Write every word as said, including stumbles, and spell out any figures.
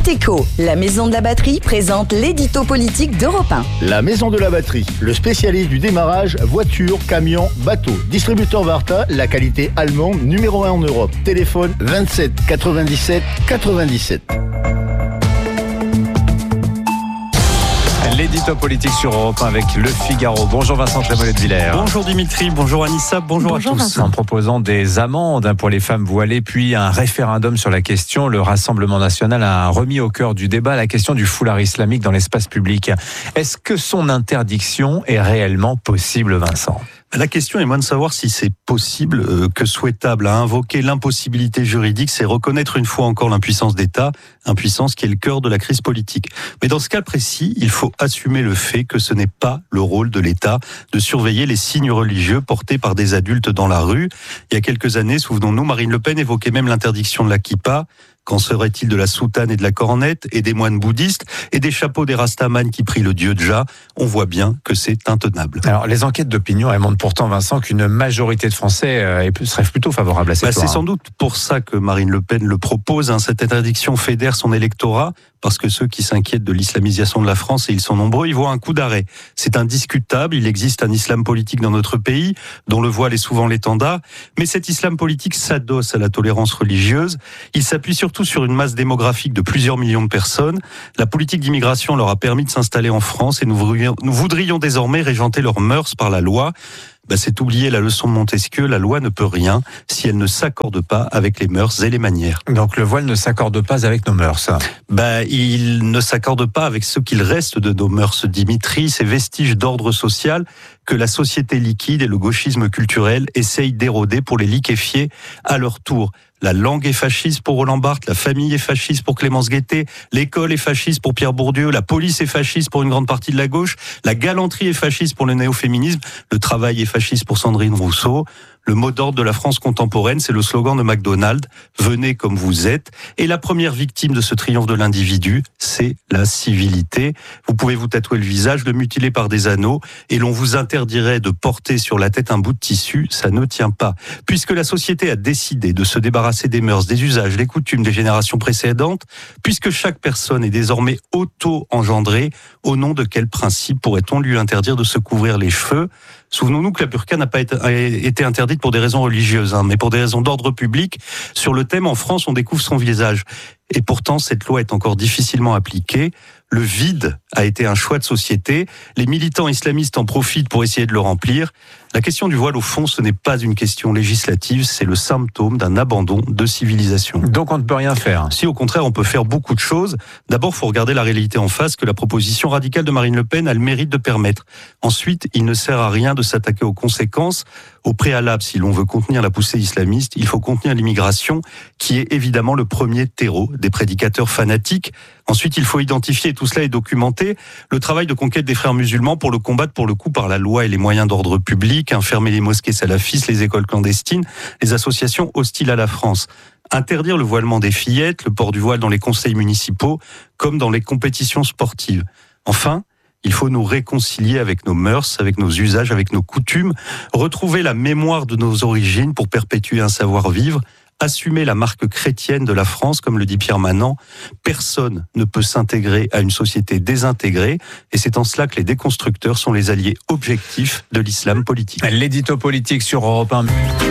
Ateco, la maison de la batterie, présente l'édito politique d'Europe un. La maison de la batterie, le spécialiste du démarrage, voiture, camion, bateau. Distributeur Varta, la qualité allemande, numéro un en Europe. Téléphone vingt-sept quatre-vingt-dix-sept quatre-vingt-dix-sept. L'édito politique sur Europe un avec Le Figaro. Bonjour Vincent Trémollet de Villers. Bonjour Dimitri, bonjour Anissa, bonjour, bonjour à tous. Vincent. En proposant des amendes pour les femmes voilées, puis un référendum sur la question, le Rassemblement national a remis au cœur du débat la question du foulard islamique dans l'espace public. Est-ce que son interdiction est réellement possible, Vincent ? La question est moins de savoir si c'est possible euh, que souhaitable. À invoquer l'impossibilité juridique, c'est reconnaître une fois encore l'impuissance d'État, impuissance qui est le cœur de la crise politique. Mais dans ce cas précis, il faut assumer le fait que ce n'est pas le rôle de l'État de surveiller les signes religieux portés par des adultes dans la rue. Il y a quelques années, souvenons-nous, Marine Le Pen évoquait même l'interdiction de la kippa. Qu'en serait-il de la soutane et de la cornette et des moines bouddhistes et des chapeaux des rastaman qui prient le dieu Dja? On voit bien que c'est intenable. Alors, les enquêtes d'opinion, elles montrent pourtant, Vincent, qu'une majorité de Français euh, serait plutôt favorable à cette bah, loi. C'est sans doute pour ça que Marine Le Pen le propose. Hein. Cette interdiction fédère son électorat parce que ceux qui s'inquiètent de l'islamisation de la France, et ils sont nombreux, ils voient un coup d'arrêt. C'est indiscutable. Il existe un islam politique dans notre pays dont le voile est souvent l'étendard. Mais cet islam politique s'adosse à la tolérance religieuse. Il s'appuie surtout sur une masse démographique de plusieurs millions de personnes. La politique d'immigration leur a permis de s'installer en France et nous voudrions, nous voudrions désormais régenter leurs mœurs par la loi. Ben, c'est oublier la leçon de Montesquieu, la loi ne peut rien si elle ne s'accorde pas avec les mœurs et les manières. Donc le voile ne s'accorde pas avec nos mœurs. Ben, il ne s'accorde pas avec ce qu'il reste de nos mœurs, Dimitri, ces vestiges d'ordre social que la société liquide et le gauchisme culturel essayent d'éroder pour les liquéfier à leur tour. La langue est fasciste pour Roland Barthes, la famille est fasciste pour Clémence Guettet, l'école est fasciste pour Pierre Bourdieu, la police est fasciste pour une grande partie de la gauche, la galanterie est fasciste pour le néo-féminisme, le travail est fasciste pour Sandrine Rousseau. Le mot d'ordre de la France contemporaine, c'est le slogan de McDonald's, « Venez comme vous êtes ». Et la première victime de ce triomphe de l'individu, c'est la civilité. Vous pouvez vous tatouer le visage, le mutiler par des anneaux, et l'on vous interdirait de porter sur la tête un bout de tissu, ça ne tient pas. Puisque la société a décidé de se débarrasser des mœurs, des usages, des coutumes des générations précédentes, puisque chaque personne est désormais auto-engendrée, au nom de quel principe pourrait-on lui interdire de se couvrir les cheveux ? Souvenons-nous que la burqa n'a pas été interdite pour des raisons religieuses, hein, mais pour des raisons d'ordre public. Sur le thème, en France, on découvre son visage. Et pourtant, cette loi est encore difficilement appliquée. Le vide a été un choix de société. Les militants islamistes en profitent pour essayer de le remplir. La question du voile, au fond, ce n'est pas une question législative, c'est le symptôme d'un abandon de civilisation. Donc on ne peut rien faire. Si, au contraire, on peut faire beaucoup de choses. D'abord, il faut regarder la réalité en face, que la proposition radicale de Marine Le Pen a le mérite de permettre. Ensuite, il ne sert à rien de s'attaquer aux conséquences. Au préalable, si l'on veut contenir la poussée islamiste, il faut contenir l'immigration, qui est évidemment le premier terreau des prédicateurs fanatiques. Ensuite, il faut identifier, et tout cela est documenté, le travail de conquête des frères musulmans pour le combattre pour le coup par la loi et les moyens d'ordre public, fermer les mosquées salafistes, les écoles clandestines, les associations hostiles à la France. Interdire le voilement des fillettes, le port du voile dans les conseils municipaux, comme dans les compétitions sportives. Enfin, il faut nous réconcilier avec nos mœurs, avec nos usages, avec nos coutumes, retrouver la mémoire de nos origines pour perpétuer un savoir-vivre, assumer la marque chrétienne de la France, comme le dit Pierre Manant. Personne ne peut s'intégrer à une société désintégrée, et c'est en cela que les déconstructeurs sont les alliés objectifs de l'islam politique. L'édito politique sur Europe un.